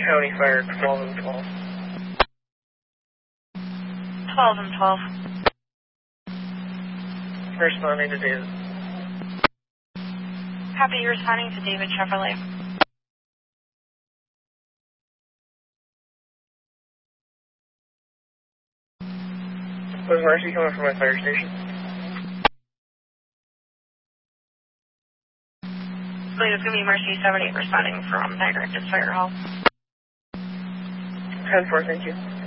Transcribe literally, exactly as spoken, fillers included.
County Fire, twelve and twelve. twelve and twelve. Responding to David. Copy, you responding to David Chevrolet. Was Marcy coming from my fire station? I believe it's going to be Marcy seventy responding from Niagara Fire Hall. ten four, thank you.